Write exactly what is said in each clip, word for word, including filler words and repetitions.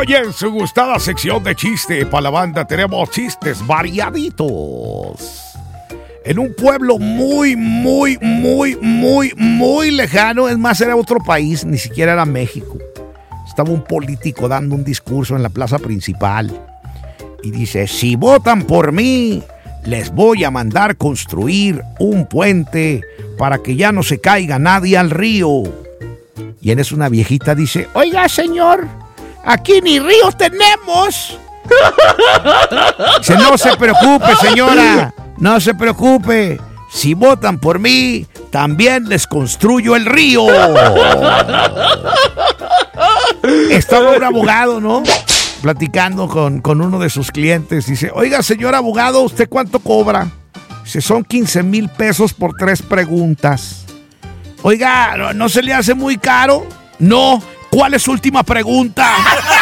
Hoy en su gustada sección de chiste para la banda tenemos chistes variaditos. En un pueblo muy, muy, muy, muy, muy lejano, es más, era otro país, ni siquiera era México. Estaba un político dando un discurso en la plaza principal y dice: si votan por mí, les voy a mandar construir un puente para que ya no se caiga nadie al río. Y en eso una viejita dice: oiga, señor, aquí ni río tenemos. Dice: no se preocupe, señora, no se preocupe. Si votan por mí, también les construyo el río. Estaba un abogado, ¿no?, platicando con, con uno de sus clientes. Dice: oiga, señor abogado, ¿usted cuánto cobra? Dice: son quince mil pesos por tres preguntas. Oiga, ¿no, ¿no se le hace muy caro? No. ¿Cuál es su última pregunta?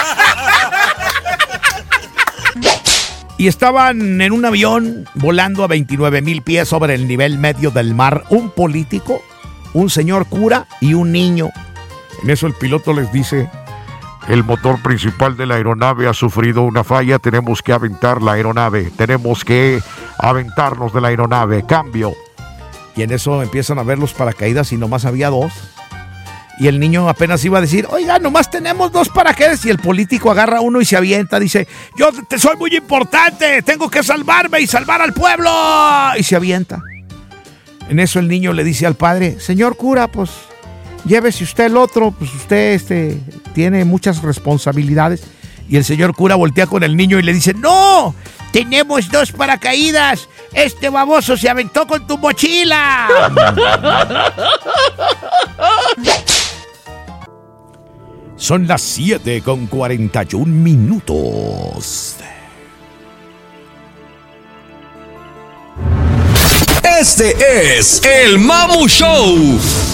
Y estaban en un avión volando a veintinueve mil pies sobre el nivel medio del mar un político, un señor cura y un niño. En eso el piloto les dice: el motor principal de la aeronave ha sufrido una falla, tenemos que aventar la aeronave, tenemos que aventarnos de la aeronave, cambio. Y en eso empiezan a ver los paracaídas y nomás había dos. Y el niño apenas iba a decir: oiga, nomás tenemos dos paracaídas. Y el político agarra uno y se avienta. Dice: yo te soy muy importante, tengo que salvarme y salvar al pueblo. Y se avienta. En eso el niño le dice al padre: señor cura, pues llévese usted el otro, pues usted este, tiene muchas responsabilidades. Y el señor cura voltea con el niño y le dice: no, tenemos dos paracaídas. Este baboso se aventó con tu mochila. Son las siete con cuarenta y un minutos. Este es el Mamu Show.